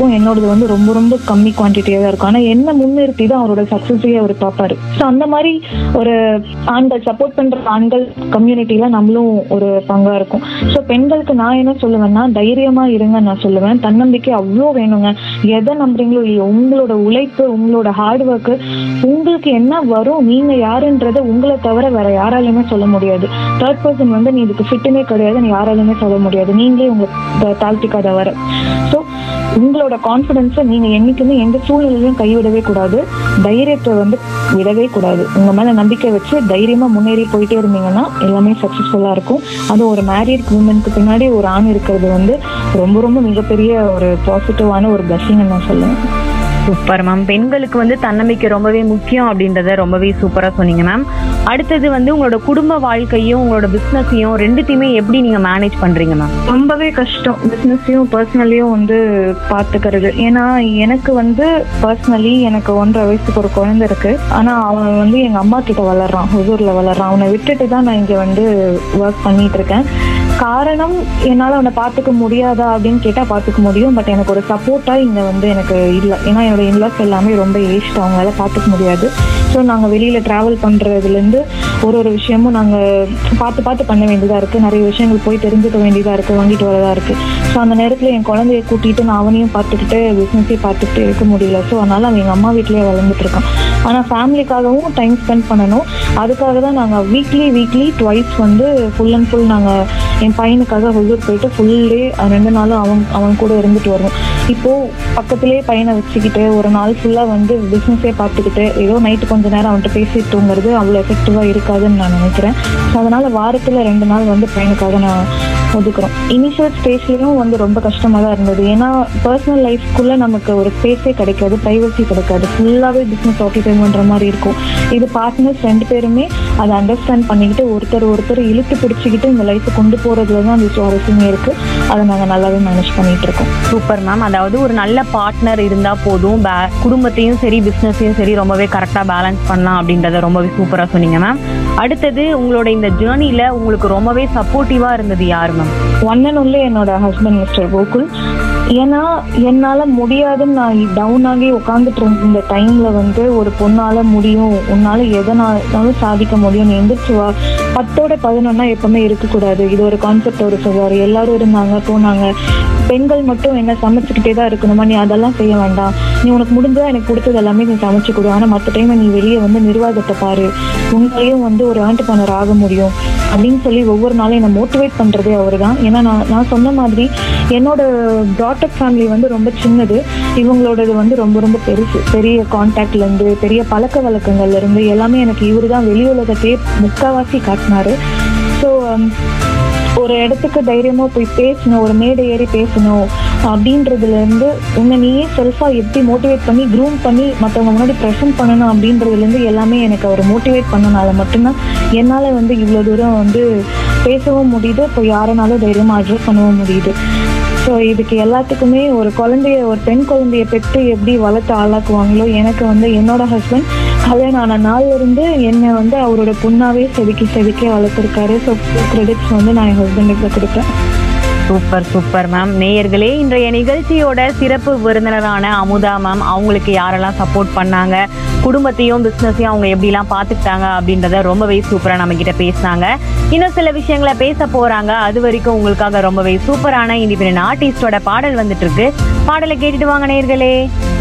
இருக்கும், என்னோடது வந்து ரொம்ப ரொம்ப கம்மி குவான்டிட்டியா தான் இருக்கும். ஆனா என்ன முன்னிறுத்தி தான் அவரோட சக்சஸையே அவர் பார்ப்பாரு. ஸோ அந்த மாதிரி ஒரு ஆண்கள் சப்போர்ட் பண்ற ஆண்கள் கம்யூனிட்டியில நம்மளும் ஒரு பங்கா இருக்கும். ஸோ பெண்களுக்கு நான் என்ன சொல்லுவேன்னா, தைரியமா இருங்க நான் சொல்லுவேன். தன்னம்பிக்கை அவ்வளோ வேணுங்க. எதை நம்புறீங்களோ இல்லையோ, உங்களோட உழைப்பு, உங்களோட ஹார்ட் ஒர்க்கு, உங்களுக்கு என்ன வரும், நீங்க யாருன்றத உங்களை தவிர வேற யாராலையுமே சொல்ல முடியாது. தேர்ட் பர்சன் வந்து நீ இதுக்கு ஃபிட்டுனே கிடையாது, நீ யாராலையுமே சொல்ல முடியாது, நீங்களே உங்களை தாழ்த்திக்காத வர. ஸோ உங்களோட கான்ஃபிடென்ஸை நீங்க என்னைக்குமே எந்த சூழ்நிலையிலும் கைவிடவே கூடாது. தைரியத்தை வந்து விடவே கூடாது. உங்க மேல நம்பிக்கை வச்சு தைரியமா முன்னேறி போயிட்டே இருந்தீங்கன்னா எல்லாமே சக்சஸ்ஃபுல்லா இருக்கும். அதுவும் ஒரு மேரிட் உமனுக்கு பின்னாடி ஒரு ஆண் இருக்கிறது வந்து ரொம்ப ரொம்ப மிகப்பெரிய ஒரு பாசிட்டிவான ஒரு பிளஸிங் நான் சொல்லுவேன். Super ma'am. பெண்களுக்கு வந்து தன்னம்பிக்கை ரொம்பவே முக்கியம் அப்படின்றத ரொம்பவே சூப்பரா சொன்னீங்க மேம். அடுத்தது வந்து உங்களோட குடும்ப வாழ்க்கையும் உங்களோட பிசினஸையும் ரெண்டுத்தையுமே எப்படி நீங்க மேனேஜ் பண்றீங்க மேம்? ரொம்பவே கஷ்டம் பிசினஸையும் பர்சனலியும் வந்து பாத்துக்கிறது. ஏன்னா எனக்கு வந்து பர்சனலி எனக்கு 1.5 வயசுக்கு ஒரு குழந்தை இருக்கு. ஆனா அவன் வந்து எங்க அம்மா கிட்ட வளர்றான், ஹுசூர்ல வளர்றான். அவனை விட்டுட்டு தான் நான் இங்க வந்து ஒர்க் பண்ணிட்டு இருக்கேன். காரணம், என்னால அவனை பாத்துக்க முடியாதா அப்படின்னு கேட்டா பாத்துக்க முடியும். பட் எனக்கு ஒரு சப்போர்ட்டா இங்க வந்து எனக்கு இல்லை. ஏன்னா என்னோட இன்லாஸ் எல்லாமே ரொம்ப ஏஜ்ட், அவங்களால பாத்துக்க முடியாது. ஸோ நாங்கள் வெளியில் ட்ராவல் பண்ணுறதுலேருந்து ஒரு விஷயமும் நாங்கள் பார்த்து பண்ண வேண்டியதாக இருக்குது. நிறைய விஷயங்கள் போய் தெரிஞ்சுக்க வேண்டியதாக இருக்குது, வாங்கிட்டு வரதாக இருக்குது. ஸோ அந்த நேரத்தில் என் குழந்தைய கூட்டிகிட்டு நான் அவனையும் பார்த்துக்கிட்டு பிஸ்னஸே பார்த்துக்கிட்டு இருக்க முடியல. ஸோ அதனால் அவன் எங்கள் அம்மா வீட்லேயே வளர்ந்துட்டு இருக்கான். ஆனால் ஃபேமிலிக்காகவும் டைம் ஸ்பெண்ட் பண்ணணும். அதுக்காக தான் நாங்கள் வீக்லி ட்வைஸ் வந்து ஃபுல் அண்ட் ஃபுல் நாங்கள் என் பையனுக்காக ஹுசூர் போயிட்டு ஃபுல் டே 2 நாளும் அவன் கூட இருந்துட்டு வருவோம். இப்போது பக்கத்துலேயே பையனை வச்சுக்கிட்டு ஒரு நாள் ஃபுல்லாக வந்து பிஸ்னஸே பார்த்துக்கிட்டு ஏதோ நைட்டு கொஞ்சம் நேரம் அவன்கிட்ட பேசிட்டு தூங்குறது அவ்வளோ எஃபெக்டிவாக இருக்காதுன்னு நான் நினைக்கிறேன். ஸோ அதனால் வாரத்தில் 2 நாள் வந்து பையனுக்காக நான் ஒதுக்குறோம். இனிஷியல் ஸ்டேஜ்லேயும் வந்து ரொம்ப கஷ்டமாக தான் இருந்தது. ஏன்னா பர்சனல் லைஃப்குள்ளே நமக்கு ஒரு ஸ்பேஸே கிடைக்காது, ப்ரைவசி கிடைக்காது. ஃபுல்லாகவே பிஸ்னஸ் ஆக்கிபை பண்ணுற மாதிரி இருக்கும். இது பார்ட்னர்ஸ் 2 பேருமே அதை அண்டர்ஸ்டாண்ட் பண்ணிக்கிட்டு ஒருத்தர் இழுத்து பிடிச்சிக்கிட்டு இந்த லைஃப்பை கொண்டு போகிறதுல தான் அந்த சுவாரஸ்யமே இருக்குது. அதை நாங்கள் நல்லாவே மேனேஜ் பண்ணிகிட்டு இருக்கோம். Super ma'am. அதாவது ஒரு நல்ல பார்ட்னர் இருந்தால் போதும், குடும்பத்தையும் சரி பிஸ்னஸையும் சரி ரொம்பவே கரெக்டாக பேலன்ஸ் பண்ணலாம் அப்படின்றத ரொம்பவே சூப்பராக சொன்னீங்க மேம். அடுத்தது உங்களோட இந்த ஜேர்னியில் உங்களுக்கு ரொம்பவே சப்போர்ட்டிவாக இருந்தது யார் மேம்? ஒன் அண்ட் ஒன்லி என்னோட ஹஸ்பண்ட் மிஸ்டர் கோகுல். ஏன்னா என்னால் முடியாதுன்னு நான் டவுன் ஆகி உட்காந்துட்டு இருந்த இந்த டைமில் வந்து ஒரு பொண்ணால் முடியும், உன்னால் எதனாலும் சாதிக்க முடியும், நீ எந்திரிச்சு வா. 10ஓட 11 எப்பவுமே இருக்கக்கூடாது. இது ஒரு கான்செப்ட் ஒரு சொல்வார். எல்லாரும் இருந்தாங்க போனாங்க. பெண்கள் மட்டும் என்ன சமைச்சுக்கிட்டே தான் இருக்கணுமா, நீ அதெல்லாம் செய்ய வேண்டாம், நீ உனக்கு முடிஞ்சா எனக்கு கொடுத்தது எல்லாமே நீ சமைச்சு கொடு. ஆனால் மற்ற டைம் நீ வெளியே வந்து நிர்வாகத்தை பாரு, உங்களையும் வந்து ஒரு ஆண்டர்பிரனர் ஆக முடியும் அப்படின்னு சொல்லி ஒவ்வொரு நாளும் என்னை மோட்டிவேட் பண்ணுறதே அவர் தான். ஏன்னா நான் சொன்ன மாதிரி என்னோட ப்ராட்டப் ஃபேமிலி வந்து ரொம்ப சின்னது, இவங்களோடது வந்து ரொம்ப ரொம்ப பெருசு. பெரிய கான்டாக்ட்லேருந்து பெரிய பழக்க வழக்கங்கள்லேருந்து எல்லாமே எனக்கு இவர் தான் வெளி உலகத்தையே முக்கால்வாசி காட்டினாரு. ஸோ ஒரு இடத்துக்கு தைரியமாக போய் பேசணும், ஒரு மேடை ஏறி பேசணும் அப்படின்றதுலேருந்து உன்னை நீயே செல்ஃபாக எப்படி மோட்டிவேட் பண்ணி க்ரூம் பண்ணி மற்றவங்க முன்னாடி ப்ரெசென்ட் பண்ணணும் அப்படின்றதுலேருந்து எல்லாமே எனக்கு அவர் மோட்டிவேட் பண்ணனால மட்டும்தான் என்னால் வந்து இவ்வளோ தூரம் வந்து பேசவும் முடியுது, இப்போ யாருனாலும் தைரியமாக அட்ரஸ் பண்ணவும் முடியுது. ஸோ இதுக்கு எல்லாத்துக்குமே ஒரு பெண் குழந்தைய பெற்று எப்படி வளர்த்து ஆளாக்குவாங்களோ, எனக்கு வந்து என்னோட ஹஸ்பண்ட் கல்யாணம் ஆன நாள்ல இருந்து என்னை வந்து அவரோட பொண்ணாவே செதுக்கி வளர்த்துருக்காரு. ஸோ கிரெடிட்ஸ் வந்து நான் என் ஹஸ்பண்டுக்கு கொடுப்பேன். Super ma'am. நேயர்களே, இன்றைய நிகழ்ச்சியோட சிறப்பு விருந்தினரான அமுதா மேம் அவங்களுக்கு யாரெல்லாம் சப்போர்ட் பண்ணாங்க, குடும்பத்தையும் பிஸ்னஸையும் அவங்க எப்படிலாம் பார்த்துக்கிட்டாங்க அப்படின்றத ரொம்பவே சூப்பராக நம்ம கிட்ட பேசினாங்க. இன்னும் சில விஷயங்களை பேச போறாங்க. அது வரைக்கும் உங்களுக்காக ரொம்பவே சூப்பரான இண்டிபெண்டன்ட் ஆர்டிஸ்டோட பாடல் வந்துட்டு இருக்கு. பாடலை கேட்டுட்டு வாங்க நேயர்களே.